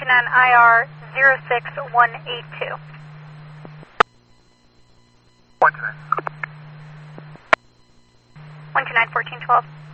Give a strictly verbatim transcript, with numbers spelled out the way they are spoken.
nine I R zero six one eight two. one two nine. one two nine, fourteen twelve.